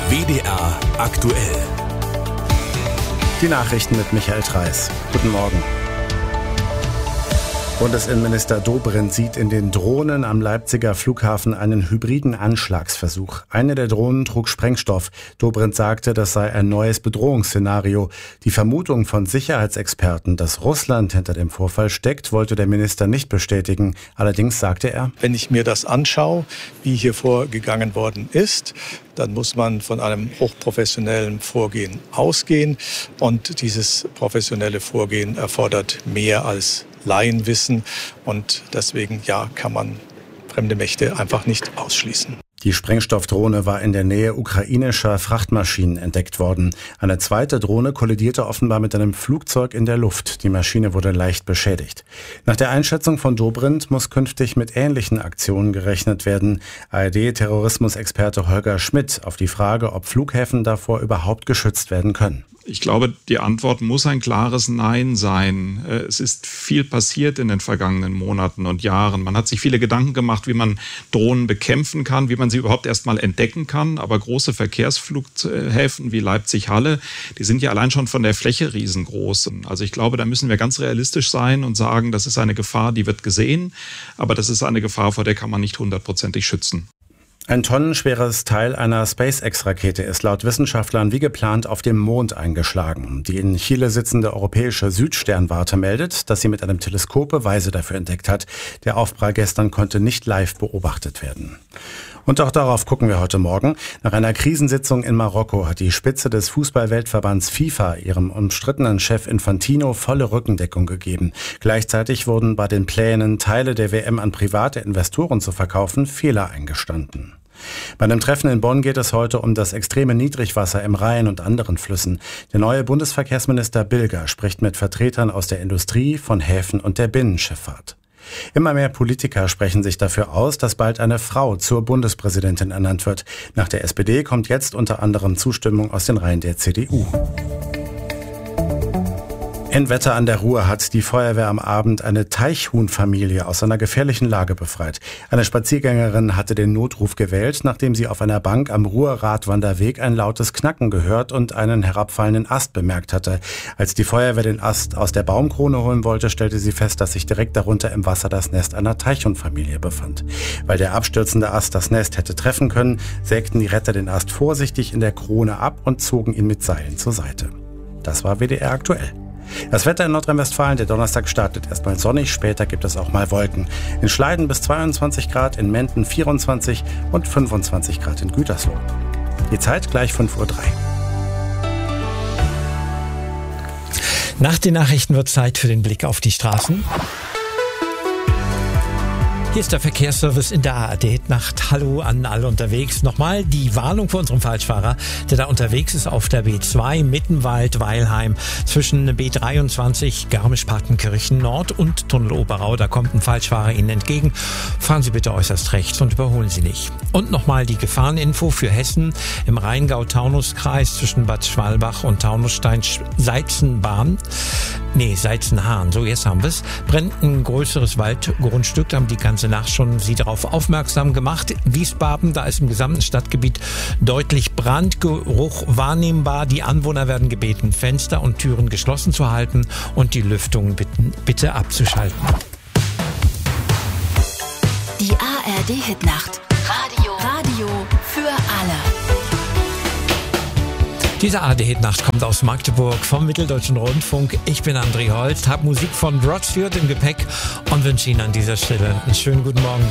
WDR aktuell. Die Nachrichten mit Michael Threis. Guten Morgen. Bundesinnenminister Dobrindt sieht in den Drohnen am Leipziger Flughafen einen hybriden Anschlagsversuch. Eine der Drohnen trug Sprengstoff. Dobrindt sagte, das sei ein neues Bedrohungsszenario. Die Vermutung von Sicherheitsexperten, dass Russland hinter dem Vorfall steckt, wollte der Minister nicht bestätigen. Allerdings sagte er: Wenn ich mir das anschaue, wie hier vorgegangen worden ist, dann muss man von einem hochprofessionellen Vorgehen ausgehen. Und dieses professionelle Vorgehen erfordert mehr als Laienwissen. Und deswegen, kann man fremde Mächte einfach nicht ausschließen. Die Sprengstoffdrohne war in der Nähe ukrainischer Frachtmaschinen entdeckt worden. Eine zweite Drohne kollidierte offenbar mit einem Flugzeug in der Luft. Die Maschine wurde leicht beschädigt. Nach der Einschätzung von Dobrindt muss künftig mit ähnlichen Aktionen gerechnet werden. ARD-Terrorismusexperte Holger Schmidt auf die Frage, ob Flughäfen davor überhaupt geschützt werden können. Ich glaube, die Antwort muss ein klares Nein sein. Es ist viel passiert in den vergangenen Monaten und Jahren. Man hat sich viele Gedanken gemacht, wie man Drohnen bekämpfen kann, wie man sie überhaupt erst mal entdecken kann. Aber große Verkehrsflughäfen wie Leipzig-Halle, die sind ja allein schon von der Fläche riesengroß. Also ich glaube, da müssen wir ganz realistisch sein und sagen, das ist eine Gefahr, die wird gesehen. Aber das ist eine Gefahr, vor der kann man nicht 100%ig schützen. Ein tonnenschweres Teil einer SpaceX-Rakete ist laut Wissenschaftlern wie geplant auf dem Mond eingeschlagen. Die in Chile sitzende europäische Südsternwarte meldet, dass sie mit einem Teleskop Beweise dafür entdeckt hat. Der Aufprall gestern konnte nicht live beobachtet werden. Und auch darauf gucken wir heute Morgen. Nach einer Krisensitzung in Marokko hat die Spitze des Fußballweltverbands FIFA ihrem umstrittenen Chef Infantino volle Rückendeckung gegeben. Gleichzeitig wurden bei den Plänen, Teile der WM an private Investoren zu verkaufen, Fehler eingestanden. Bei einem Treffen in Bonn geht es heute um das extreme Niedrigwasser im Rhein und anderen Flüssen. Der neue Bundesverkehrsminister Bilger spricht mit Vertretern aus der Industrie, von Häfen und der Binnenschifffahrt. Immer mehr Politiker sprechen sich dafür aus, dass bald eine Frau zur Bundespräsidentin ernannt wird. Nach der SPD kommt jetzt unter anderem Zustimmung aus den Reihen der CDU. In Wetter an der Ruhr hat die Feuerwehr am Abend eine Teichhuhnfamilie aus einer gefährlichen Lage befreit. Eine Spaziergängerin hatte den Notruf gewählt, nachdem sie auf einer Bank am Ruhr-Radwanderweg ein lautes Knacken gehört und einen herabfallenden Ast bemerkt hatte. Als die Feuerwehr den Ast aus der Baumkrone holen wollte, stellte sie fest, dass sich direkt darunter im Wasser das Nest einer Teichhuhnfamilie befand. Weil der abstürzende Ast das Nest hätte treffen können, sägten die Retter den Ast vorsichtig in der Krone ab und zogen ihn mit Seilen zur Seite. Das war WDR aktuell. Das Wetter in Nordrhein-Westfalen, der Donnerstag startet erstmal sonnig, später gibt es auch mal Wolken. In Schleiden bis 22 Grad, in Menden 24 und 25 Grad in Gütersloh. Die Zeit gleich 5:03 Uhr. Nach den Nachrichten wird Zeit für den Blick auf die Straßen. Hier ist der Verkehrsservice in der ARD-Nacht. Hallo an alle unterwegs. Nochmal die Warnung für unseren Falschfahrer, der da unterwegs ist auf der B2 Mittenwald-Weilheim zwischen B23 Garmisch-Partenkirchen Nord und Tunnel Oberau. Da kommt ein Falschfahrer Ihnen entgegen. Fahren Sie bitte äußerst rechts und überholen Sie nicht. Und nochmal die Gefahreninfo für Hessen im Rheingau-Taunus-Kreis zwischen Bad Schwalbach und Taunusstein-Seizenhahn. So jetzt haben wir es. Brennt ein größeres Waldgrundstück, da haben die ganze Nacht schon Sie darauf aufmerksam gemacht. Wiesbaden, da ist im gesamten Stadtgebiet deutlich Brandgeruch wahrnehmbar. Die Anwohner werden gebeten, Fenster und Türen geschlossen zu halten und die Lüftung bitte abzuschalten. Die ARD-Hitnacht. Radio für alle. Diese ARD-Hitnacht kommt aus Magdeburg vom Mitteldeutschen Rundfunk. Ich bin André Holst, habe Musik von Rod Stewart im Gepäck und wünsche Ihnen an dieser Stelle einen schönen guten Morgen.